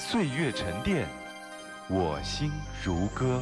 岁月沉淀，我心如歌。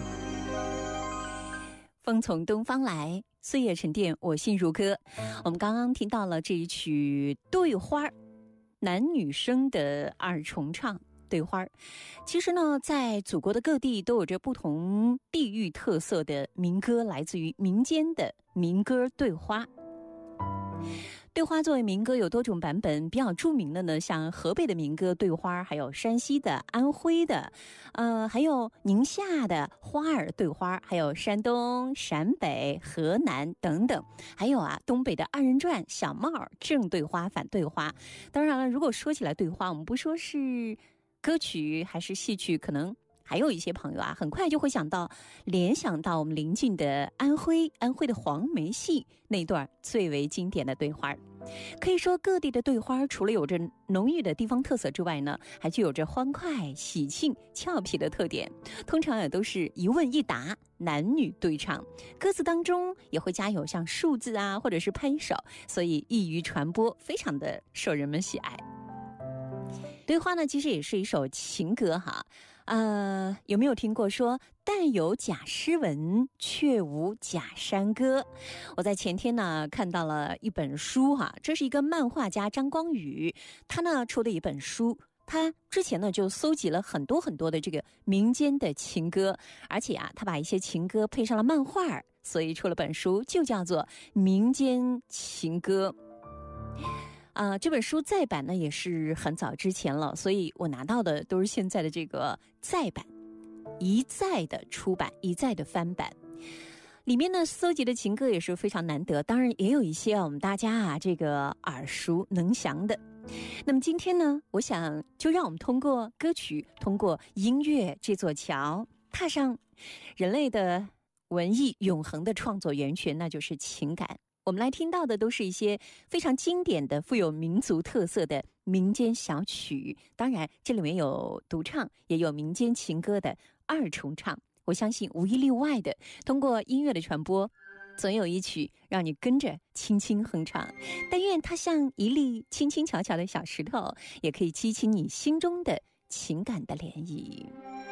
风从东方来，岁月沉淀，我心如歌。我们刚刚听到了这一曲《对花》，男女生的二重唱。对花，其实呢，在祖国的各地都有着不同地域特色的民歌，来自于民间的民歌对花。对花作为民歌有多种版本，比较著名的呢，像河北的民歌对花，还有山西的、安徽的，还有宁夏的花儿对花，还有山东、陕北、河南等等，还有东北的二人转、小帽、正对花、反对花。当然了，如果说起来对花，我们不说是歌曲还是戏曲，可能还有一些朋友很快就会联想到我们邻近的安徽的黄梅戏那段最为经典的对花。可以说各地的对花除了有着浓郁的地方特色之外呢，还具有着欢快、喜庆、俏皮的特点，通常也都是一问一答，男女对唱，歌词当中也会加有像数字或者是拍手，所以易于传播，非常的受人们喜爱。对花呢，其实也是一首情歌有没有听过说但有假诗文，却无假山歌？我在前天呢看到了一本书这是一个漫画家张光宇，他呢出的一本书。他之前呢就搜集了很多的这个民间的情歌，而且他把一些情歌配上了漫画，所以出了本书，就叫做《民间情歌》。这本书再版呢也是很早之前了，所以我拿到的都是现在的这个再版，一再的出版，一再的翻版。里面呢搜集的情歌也是非常难得，当然也有一些我们大家这个耳熟能详的。那么今天呢，我想就让我们通过歌曲，通过音乐这座桥，踏上人类的文艺永恒的创作源泉，那就是情感。我们来听到的都是一些非常经典的、富有民族特色的民间小曲，当然这里面有独唱，也有民间情歌的二重唱。我相信无一例外的，通过音乐的传播，总有一曲让你跟着轻轻哼唱。但愿它像一粒轻轻巧巧的小石头，也可以激起你心中的情感的涟漪。